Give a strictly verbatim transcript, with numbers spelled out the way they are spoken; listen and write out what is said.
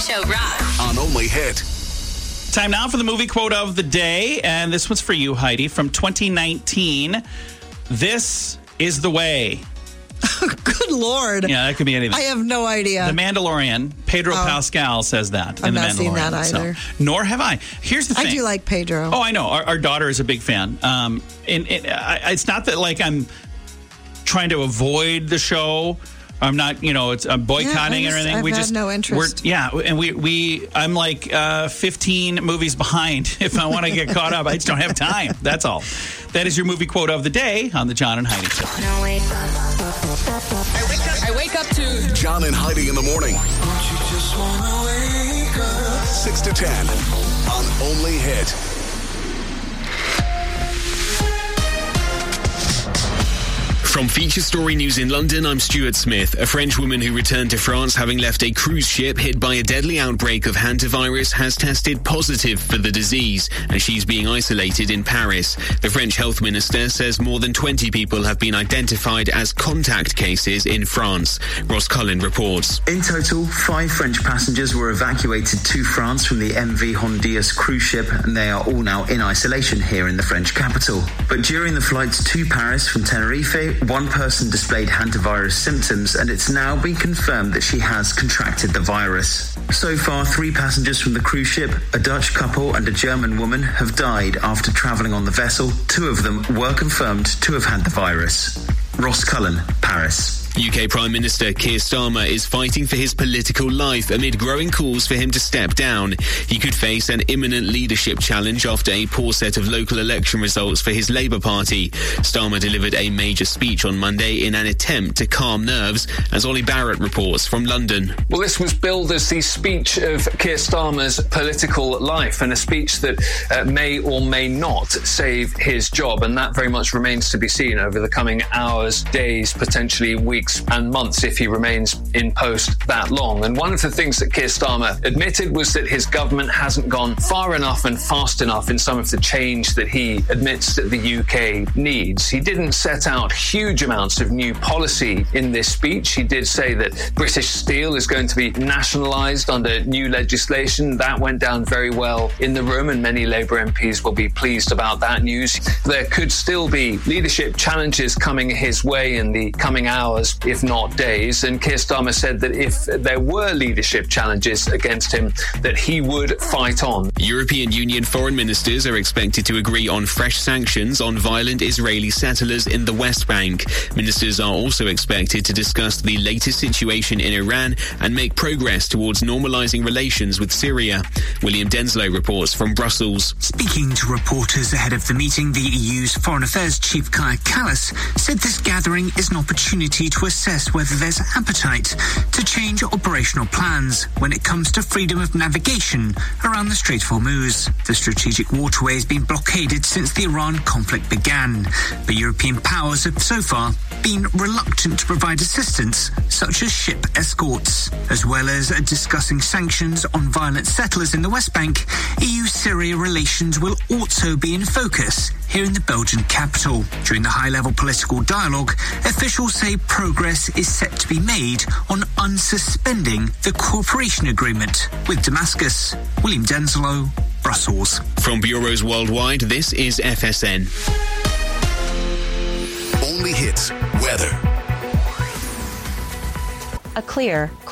Show Rock. On Only Hit. Time now for the movie quote of the day. And this one's for you, Heidi, from twenty nineteen. This is the way. Good Lord. Yeah, that could be anything. I have no idea. The Mandalorian, Pedro Oh. Pascal says that. I've in the not Mandalorian, seen that either. So, nor have I. Here's the thing. I do like Pedro. Oh, I know. Our, our daughter is a big fan. Um, and, and I, it's not that like I'm trying to avoid the show. I'm not, you know, it's I'm boycotting yeah, and everything. I've we had just no interest. We're, yeah, and we we I'm like uh, fifteen movies behind. If I want to get caught up, I just don't have time. That's all. That is your movie quote of the day on the John and Heidi Show. I wake up, I wake up to John and Heidi in the morning. six to ten on Only Hit. From Feature Story News in London, I'm Stuart Smith. A French woman who returned to France having left a cruise ship hit by a deadly outbreak of hantavirus has tested positive for the disease, and she's being isolated in Paris. The French health minister says more than twenty people have been identified as contact cases in France. Ross Cullen reports. In total, five French passengers were evacuated to France from the M V Hondius cruise ship, and they are all now in isolation here in the French capital. But during the flights to Paris from Tenerife, one person displayed hantavirus symptoms, and it's now been confirmed that she has contracted the virus. So far, three passengers from the cruise ship, a Dutch couple and a German woman, have died after travelling on the vessel. Two of them were confirmed to have had the virus. Ross Cullen, Paris. U K Prime Minister Keir Starmer is fighting for his political life amid growing calls for him to step down. He could face an imminent leadership challenge after a poor set of local election results for his Labour Party. Starmer delivered a major speech on Monday in an attempt to calm nerves, as Ollie Barrett reports from London. Well, this was billed as the speech of Keir Starmer's political life, and a speech that uh, may or may not save his job, and that very much remains to be seen over the coming hours, days, potentially weeks and months if he remains in post that long. And one of the things that Keir Starmer admitted was that his government hasn't gone far enough and fast enough in some of the change that he admits that the U K needs. He didn't set out huge amounts of new policy in this speech. He did say that British Steel is going to be nationalised under new legislation. That went down very well in the room, and many Labour M Ps will be pleased about that news. There could still be leadership challenges coming his way in the coming hours, if not days, and Keir Starmer said that if there were leadership challenges against him, that he would fight on. European Union foreign ministers are expected to agree on fresh sanctions on violent Israeli settlers in the West Bank. Ministers are also expected to discuss the latest situation in Iran and make progress towards normalising relations with Syria. William Denslow reports from Brussels. Speaking to reporters ahead of the meeting, the E U's Foreign Affairs Chief Kaja Kallas said this gathering is an opportunity to assess whether there's appetite to change operational plans when it comes to freedom of navigation around the Strait of Hormuz. The strategic waterway has been blockaded since the Iran conflict began, but European powers have so far been reluctant to provide assistance, such as ship escorts. As well as discussing sanctions on violent settlers in the West Bank, E U-Syria relations will also be in focus here in the Belgian capital. During the high-level political dialogue, officials say progress is set to be made on unsuspending the cooperation agreement with Damascus. William Denslow, Brussels. From bureaus worldwide, this is F S N. Only Hits weather. A clear